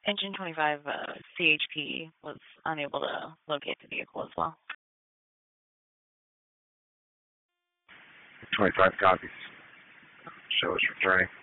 Engine 25 CHP was unable to locate the vehicle as well. 25 copies. Show us returning.